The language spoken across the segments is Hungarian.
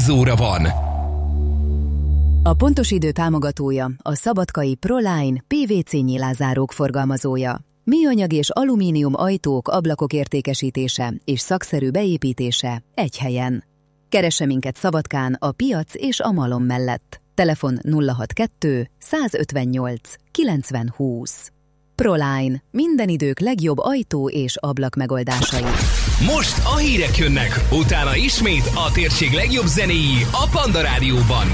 10 óra van. A pontos idő támogatója a szabadkai Proline PVC nyilázárók forgalmazója. Műanyag és alumínium ajtók, ablakok értékesítése és szakszerű beépítése egy helyen. Keresse minket Szabadkán a Piac és a Malom mellett. Telefon 062 158 90 20. Proline. Minden idők legjobb ajtó és ablak megoldásai. Most a hírek jönnek, utána ismét a térség legjobb zenéi a Panda Rádióban.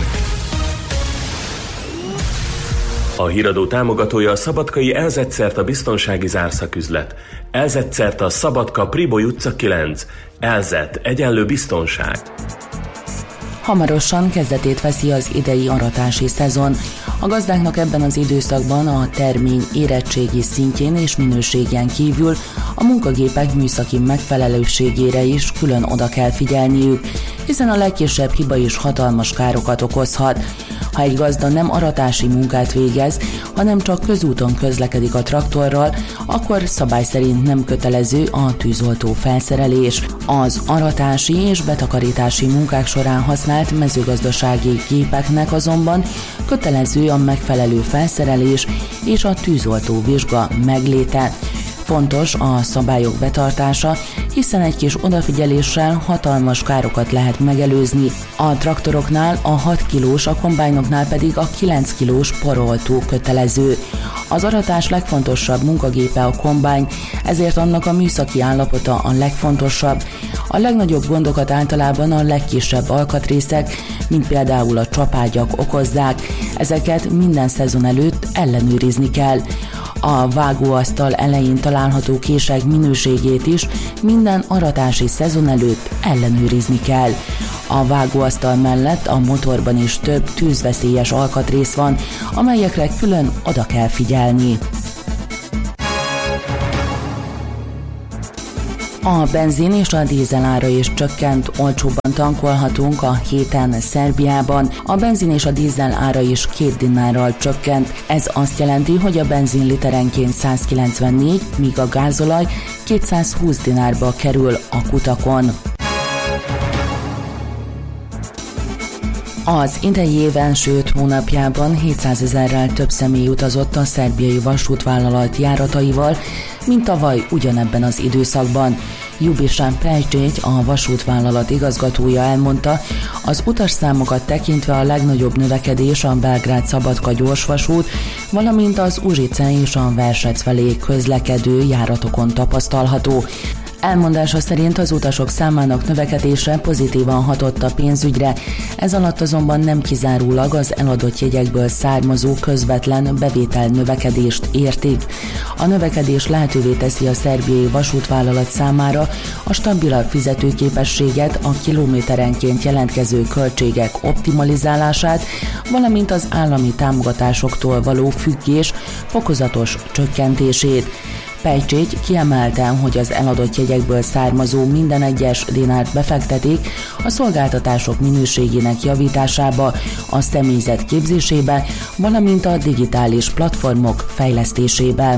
A híradó támogatója a szabadkai Elzett a biztonsági zárszaküzlet. Elzett a Szabadka Priboly utca 9. Elzett egyenlő biztonság. Hamarosan kezdetét veszi az idei aratási szezon. A gazdáknak ebben az időszakban a termény érettségi szintjén és minőségén kívül a munkagépek műszaki megfelelőségére is külön oda kell figyelniük, hiszen a legkisebb hiba is hatalmas károkat okozhat. Ha egy gazda nem aratási munkát végez, hanem csak közúton közlekedik a traktorral, akkor szabály szerint nem kötelező a tűzoltó felszerelés. Az aratási és betakarítási munkák során használt mezőgazdasági gépeknek azonban kötelező a megfelelő felszerelés és a tűzoltó vizsga megléte. Fontos a szabályok betartása, hiszen egy kis odafigyeléssel hatalmas károkat lehet megelőzni. A traktoroknál a 6 kilós, a kombájnoknál pedig a 9 kilós poroltó kötelező. Az aratás legfontosabb munkagépe a kombány, ezért annak a műszaki állapota a legfontosabb. A legnagyobb gondokat általában a legkisebb alkatrészek, mint például a csapágyak okozzák. Ezeket minden szezon előtt ellenőrizni kell. A vágóasztal elején található kések minőségét is minden aratási szezon előtt ellenőrizni kell. A vágóasztal mellett a motorban is több tűzveszélyes alkatrész van, amelyekre külön oda kell figyelni. A benzin és a dízel ára is csökkent, olcsóbban tankolhatunk a héten Szerbiában. A benzin és a dízel ára is 2 dinárral csökkent. Ez azt jelenti, hogy a benzin literenként 194, míg a gázolaj 220 dinárba kerül a kutakon. Az idei év első 5 hónapjában 700 000-rel több személy utazott a szerbiai vasútvállalat járataival, mint tavaly ugyanebben az időszakban. Ljubiša Pejčić, a vasútvállalat igazgatója elmondta, az utasszámokat tekintve a legnagyobb növekedés a Belgrád-Szabadka gyorsvasút, valamint az Užice és a Versec felé közlekedő járatokon tapasztalható. Elmondása szerint az utasok számának növekedése pozitívan hatott a pénzügyre, ez alatt azonban nem kizárólag az eladott jegyekből származó közvetlen bevétel növekedést értik. A növekedés lehetővé teszi a szerbiai vasútvállalat számára a stabilabb fizetőképességet, a kilométerenként jelentkező költségek optimalizálását, valamint az állami támogatásoktól való függés fokozatos csökkentését. Pejčić kiemelte, hogy az eladott jegyekből származó minden egyes dinárt befektetik a szolgáltatások minőségének javításába, a személyzet képzésébe, valamint a digitális platformok fejlesztésébe.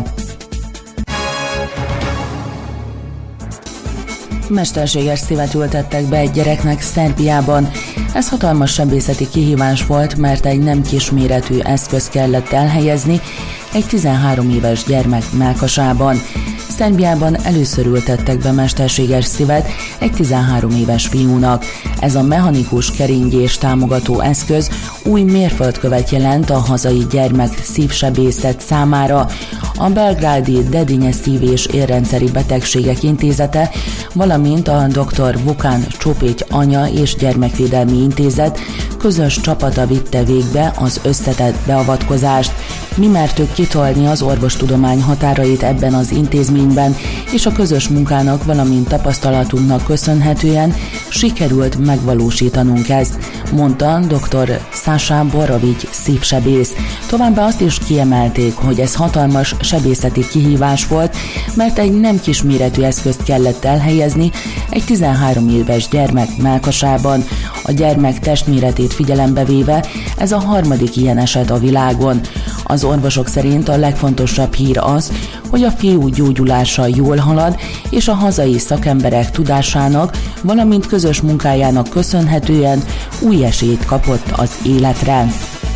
Mesterséges szívet ültettek be egy gyereknek Szerbiában. Ez hatalmas sebészeti kihívás volt, mert egy nem kisméretű eszköz kellett elhelyezni egy 13 éves gyermek mellkasában. Szerbiában először ültettek be mesterséges szívet egy 13 éves fiúnak. Ez a mechanikus keringés támogató eszköz új mérföldkövet jelent a hazai gyermek szívsebészet számára. A belgrádi Dedinje szív- és érrendszeri betegségek intézete, valamint a dr. Vukan Csopić anya és gyermekvédelmi intézet közös csapata vitte végbe az összetett beavatkozást. Mi mertük kitolni az orvostudomány határait ebben az intézményben, és a közös munkának, valamint tapasztalatunknak köszönhetően sikerült megvalósítanunk ezt, mondta dr. Sasha Borovics szívsebész. Továbbá azt is kiemelték, hogy ez hatalmas sebészeti kihívás volt, mert egy nem kisméretű eszközt kellett elhelyezni egy 13 éves gyermek mellkasában. A gyermek testméretét figyelembe véve ez a harmadik ilyen eset a világon. Az orvosok szerint a legfontosabb hír az, hogy a fiú gyógyulása jól halad, és a hazai szakemberek tudásának, valamint közös munkájának köszönhetően új esélyt kapott az életre.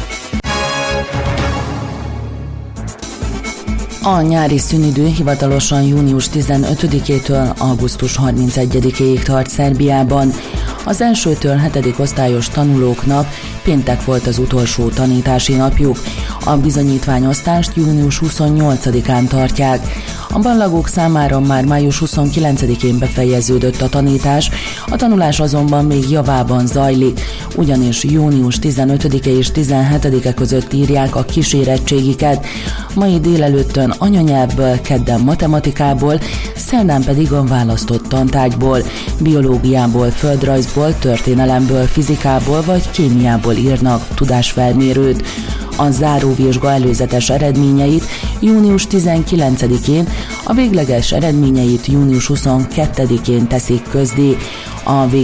A nyári szünidő hivatalosan június 15-től augusztus 31-ig tart Szerbiában. Az 1-től 7. osztályos tanulóknak péntek volt az utolsó tanítási napjuk. A bizonyítványosztást június 28-án tartják. A ballagók számára már május 29-én befejeződött a tanítás, a tanulás azonban még javában zajlik, ugyanis június 15-e és 17-e között írják a kísérettségiket, mai délelőttön anyanyelvből, kedden matematikából, szerdán pedig a választott tantárgyból, biológiából, földrajzból, történelemből, fizikából vagy kémiából írnak tudásfelmérőt. A záróvizsga előzetes eredményeit június 19-én, a végleges eredményeit június 22-én teszik közzé. A